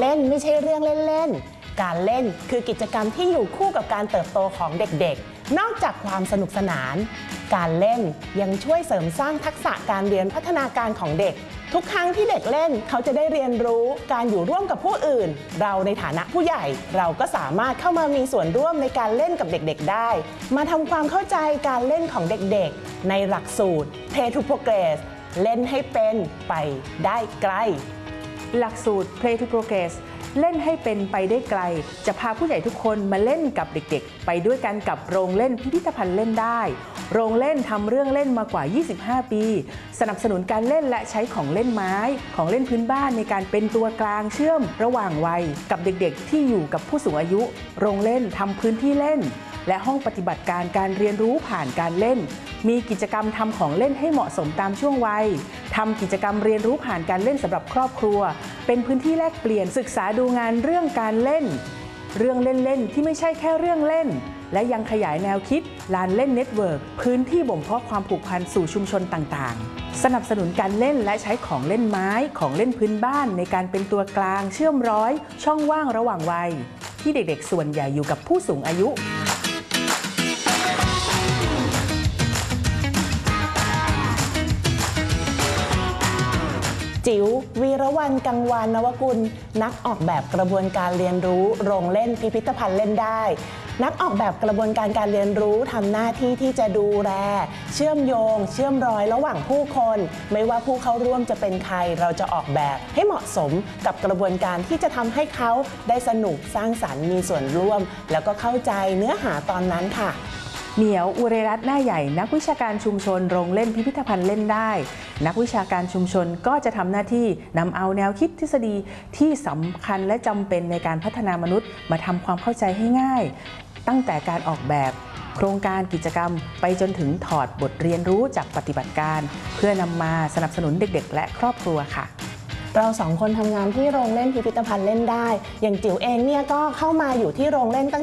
เล่นไม่ใช่เรื่องเล่นๆการเล่นคือกิจกรรมที่อยู่คู่กับการเติบโตของเด็กๆนอกจากความสนุกสนานการเล่นยังช่วยเสริมสร้างทักษะการเรียนพัฒนาการของเด็กทุกครั้งที่เด็กเล่นเขาจะได้เรียนรู้การอยู่ร่วมกับผู้อื่นเราในฐานะผู้ใหญ่เราก็สามารถเข้ามามีส่วนร่วมในการเล่นกับเด็กๆได้มาทำความเข้าใจการเล่นของเด็กๆในหลักสูตร Play to Progress เล่นให้เป็นไปได้ไกลหลักสูตร Play to Progress เล่นให้เป็นไปได้ไกลจะพาผู้ใหญ่ทุกคนมาเล่นกับเด็กๆไปด้วยกันกับโรงเล่นพิพิธภัณฑ์เล่นได้โรงเล่นทำเรื่องเล่นมากว่า25ปีสนับสนุนการเล่นและใช้ของเล่นไม้ของเล่นพื้นบ้านในการเป็นตัวกลางเชื่อมระหว่างวัยกับเด็กๆที่อยู่กับผู้สูงอายุโรงเล่นทำพื้นที่เล่นและห้องปฏิบัติการการเรียนรู้ผ่านการเล่นมีกิจกรรมทำของเล่นให้เหมาะสมตามช่วงวัยทำกิจกรรมเรียนรู้ผ่านการเล่นสำหรับครอบครัวเป็นพื้นที่แลกเปลี่ยนศึกษาดูงานเรื่องการเล่นเรื่องเล่นๆที่ไม่ใช่แค่เรื่องเล่นและยังขยายแนวคิดลานเล่นเน็ตเวิร์กพื้นที่บ่มเพาะความผูกพันสู่ชุมชนต่างๆสนับสนุนการเล่นและใช้ของเล่นไม้ของเล่นพื้นบ้านในการเป็นตัวกลางเชื่อมร้อยช่องว่างระหว่างวัยที่เด็กๆส่วนใหญ่อยู่กับผู้สูงอายุจิ๋ววีรวรรณกังวานนวกุลนักออกแบบกระบวนการเรียนรู้โรงเล่นพิพิธภัณฑ์เล่นได้นักออกแบบกระบวนการการเรียนรู้ทำหน้าที่ที่จะดูแลเชื่อมโยงเชื่อมรอยระหว่างผู้คนไม่ว่าผู้เข้าร่วมจะเป็นใครเราจะออกแบบให้เหมาะสมกับกระบวนการที่จะทำให้เขาได้สนุกสร้างสรรค์มีส่วนร่วมแล้วก็เข้าใจเนื้อหาตอนนั้นค่ะเหมียวอุเรรัตน์หน้าใหญ่นักวิชาการชุมชนโรงเล่นพิพิธภัณฑ์เล่นได้นักวิชาการชุมชนก็จะทำหน้าที่นำเอาแนวคิดทฤษฎีที่สำคัญและจำเป็นในการพัฒนามนุษย์มาทำความเข้าใจให้ง่ายตั้งแต่การออกแบบโครงการกิจกรรมไปจนถึงถอดบทเรียนรู้จากปฏิบัติการเพื่อนำมาสนับสนุนเด็กๆและครอบครัวค่ะเราสองคนทำงานที่โรงเล่นพิพิธภัณฑ์เล่นได้อย่างจิ๋วเองเนี่ยก็เข้ามาอยู่ที่โรงเล่นตั้ง